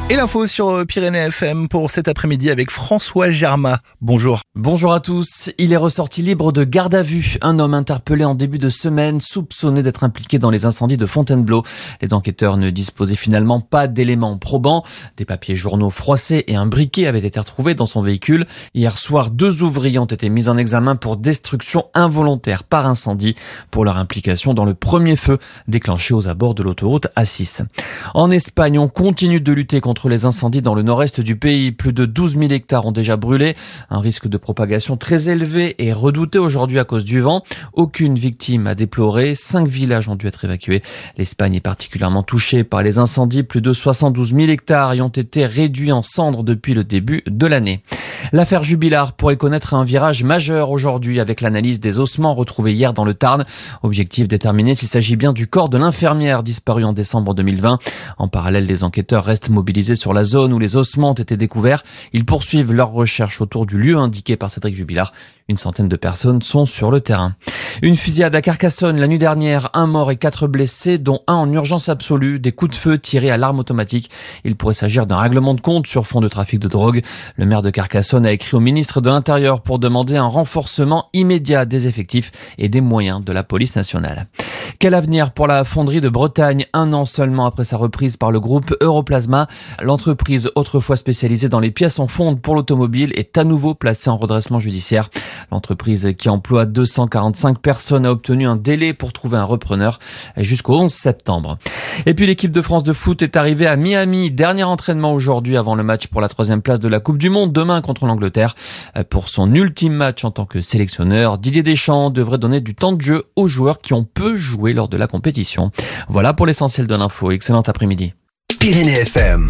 Et l'info sur Pyrénées FM pour cet après-midi avec François Germain. Bonjour. Bonjour à tous. Il est ressorti libre de garde à vue. Un homme interpellé en début de semaine, soupçonné d'être impliqué dans les incendies de Fontainebleau. Les enquêteurs ne disposaient finalement pas d'éléments probants. Des papiers journaux froissés et un briquet avaient été retrouvés dans son véhicule. Hier soir, 2 ouvriers ont été mis en examen pour destruction involontaire par incendie pour leur implication dans le premier feu déclenché aux abords de l'autoroute A6. En Espagne, on continue de lutter contre les incendies dans le nord-est du pays. Plus de 12 000 hectares ont déjà brûlé. Un risque de propagation très élevé est redouté aujourd'hui à cause du vent. Aucune victime à déplorer. 5 villages ont dû être évacués. L'Espagne est particulièrement touchée par les incendies. Plus de 72 000 hectares y ont été réduits en cendres depuis le début de l'année. L'affaire Jubilard pourrait connaître un virage majeur aujourd'hui avec l'analyse des ossements retrouvés hier dans le Tarn. Objectif déterminer s'il s'agit bien du corps de l'infirmière disparue en décembre 2020. En parallèle, les enquêteurs restent mobilisés sur la zone où les ossements ont été découverts. Ils poursuivent leurs recherches autour du lieu indiqué par Cédric Jubilard. Une centaine de personnes sont sur le terrain. Une fusillade à Carcassonne la nuit dernière. 1 mort et 4 blessés, dont 1 en urgence absolue. Des coups de feu tirés à l'arme automatique. Il pourrait s'agir d'un règlement de compte sur fond de trafic de drogue. Le maire de Carcassonne a écrit au ministre de l'Intérieur pour demander un renforcement immédiat des effectifs et des moyens de la police nationale. Quel avenir pour la fonderie de Bretagne, 1 an seulement après sa reprise par le groupe Europlasma. L'entreprise, autrefois spécialisée dans les pièces en fonte pour l'automobile, est à nouveau placée en redressement judiciaire. L'entreprise, qui emploie 245 personnes, a obtenu un délai pour trouver un repreneur jusqu'au 11 septembre. Et puis l'équipe de France de foot est arrivée à Miami. Dernier entraînement aujourd'hui avant le match pour la 3e place de la Coupe du Monde demain contre l'Angleterre. Pour son ultime match en tant que sélectionneur, Didier Deschamps devrait donner du temps de jeu aux joueurs qui ont peu joué lors de la compétition. Voilà pour l'essentiel de l'info. Excellent après-midi. Pyrénées FM.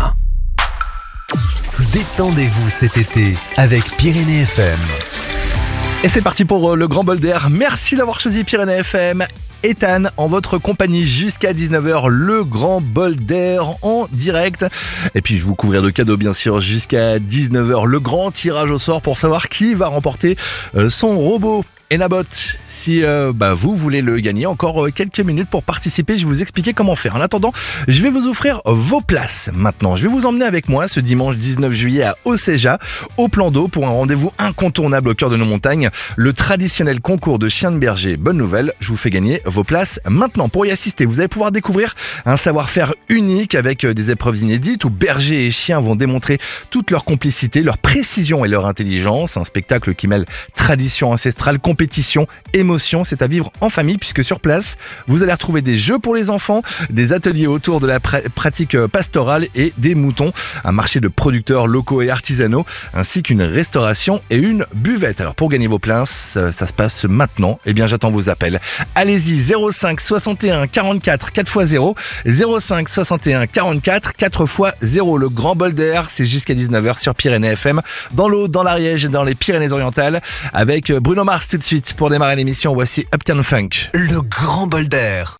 Détendez-vous cet été avec Pyrénées FM. Et c'est parti pour le grand bol d'air. Merci d'avoir choisi Pyrénées FM. Ethan, en votre compagnie jusqu'à 19h, le grand bol d'air en direct. Et puis je vous couvrirai de cadeaux bien sûr jusqu'à 19h, le grand tirage au sort pour savoir qui va remporter son robot Enabot. Si vous voulez le gagner, encore quelques minutes pour participer, je vais vous expliquer comment faire. En attendant, je vais vous offrir vos places maintenant. Je vais vous emmener avec moi ce dimanche 19 juillet à Océja, au Plan d'Eau, pour un rendez-vous incontournable au cœur de nos montagnes, le traditionnel concours de chiens de berger. Bonne nouvelle, je vous fais gagner vos places maintenant. Pour y assister, vous allez pouvoir découvrir un savoir-faire unique avec des épreuves inédites où bergers et chiens vont démontrer toute leur complicité, leur précision et leur intelligence. Un spectacle qui mêle tradition ancestrale, compétition, émotion, c'est à vivre en famille puisque sur place, vous allez retrouver des jeux pour les enfants, des ateliers autour de la pratique pastorale et des moutons, un marché de producteurs locaux et artisanaux, ainsi qu'une restauration et une buvette. Alors pour gagner vos places, ça se passe maintenant, eh bien j'attends vos appels. Allez-y, 05 61 44 4x0, 05 61 44 4x0, le grand bol d'air, c'est jusqu'à 19h sur Pyrénées FM, dans l'Aude, dans l'Ariège et dans les Pyrénées-Orientales, avec Bruno Mars tout de suite pour démarrer l'émission. Voici Uptown Funk. Le grand bol d'air.